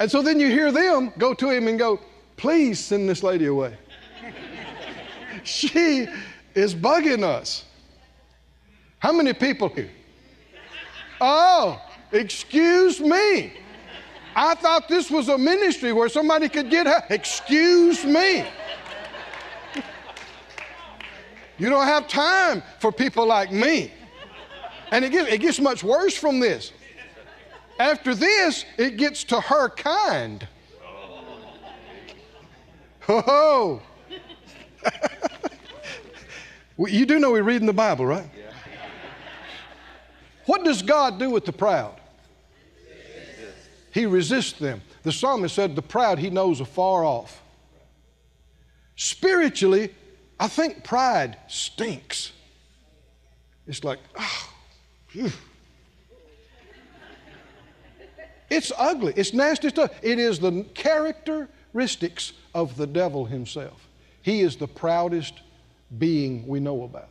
And so then you hear them go to him and go, please send this lady away. She is bugging us. How many people here? Oh, excuse me. I thought this was a ministry where somebody could get help. Excuse me. You don't have time for people like me. And it gets much worse from this. After this, it gets to her kind. Oh. You do know we read in the Bible, right? What does God do with the proud? He resists them. The psalmist said, the proud he knows afar off. Spiritually, I think pride stinks. It's like, oh, phew. It's ugly. It's nasty stuff. It is the characteristics of the devil himself. He is the proudest being we know about.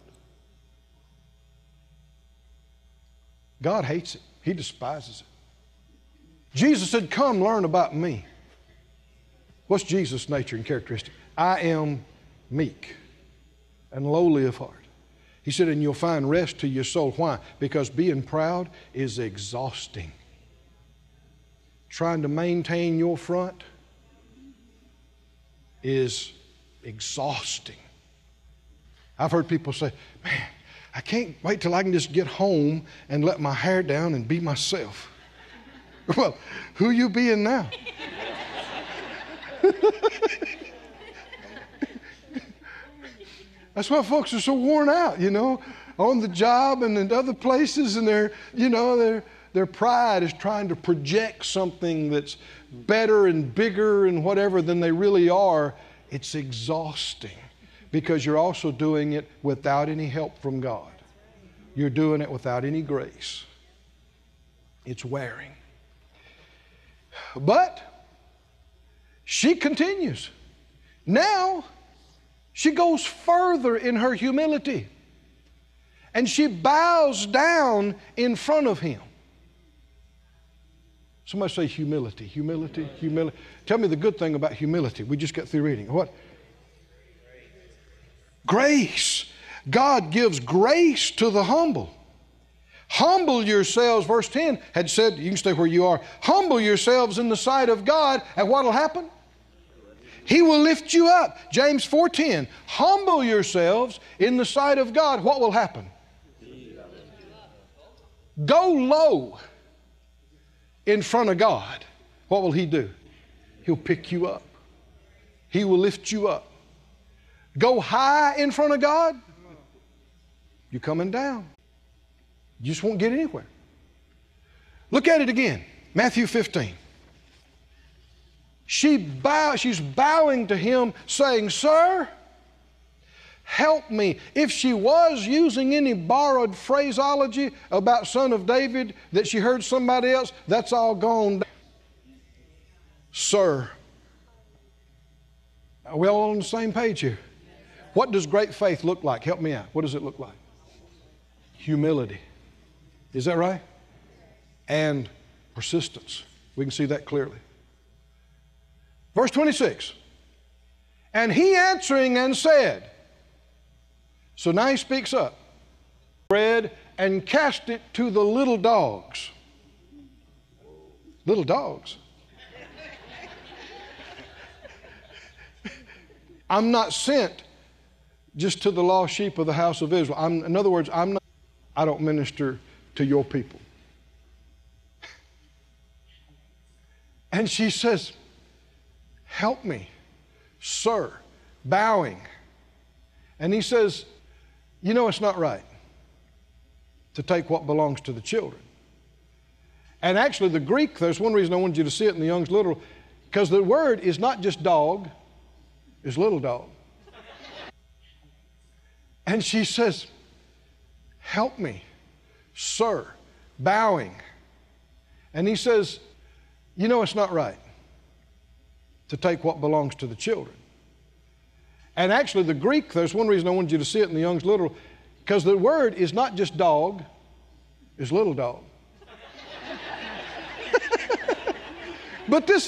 God hates it. He despises it. Jesus said, come learn about me. What's Jesus' nature and characteristic? I am meek and lowly of heart. He said, and you'll find rest to your soul. Why? Because being proud is exhausting. Trying to maintain your front is exhausting. I've heard people say, man, I can't wait till I can just get home and let my hair down and be myself. Well, who you being now? That's why folks are so worn out, you know, on the job and in other places, and their pride is trying to project something that's better and bigger and whatever than they really are. It's exhausting because you're also doing it without any help from God. You're doing it without any grace. It's wearing. But she continues. Now she goes further in her humility, and she bows down in front of him. Somebody say humility, humility, humility. Tell me the good thing about humility. We just got through reading. What? Grace. God gives grace to the humble. Humble yourselves, verse 10 had said, you can stay where you are. Humble yourselves in the sight of God, and what will happen? He will lift you up. James 4:10. Humble yourselves in the sight of God. What will happen? Go low in front of God. What will He do? He'll pick you up. He will lift you up. Go high in front of God. You're coming down. You just won't get anywhere. Look at it again. Matthew 15. She's bowing to him saying, sir, help me. If she was using any borrowed phraseology about son of David that she heard somebody else, that's all gone. Sir. Are we all on the same page here? What does great faith look like? Help me out. What does it look like? Humility. Is that right? And persistence. We can see that clearly. Verse 26. And he answering and said, so now he speaks up, bread and cast it to the little dogs. Little dogs. I'm not sent just to the lost sheep of the house of Israel. In other words, I don't minister to your people. And she says, help me, sir, bowing. And he says, you know it's not right to take what belongs to the children. And actually the Greek, there's one reason I wanted you to see it in the Young's Literal, because the word is not just dog, it's little dog. And she says, help me, sir, bowing. And he says, you know it's not right to take what belongs to the children. And actually the Greek, there's one reason I wanted you to see it in the Young's Literal, because the word is not just dog, it's little dog. But this